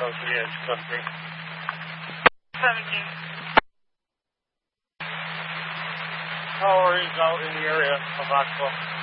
close to the edge, cluster. 17. Power is out in the area of Oxbow.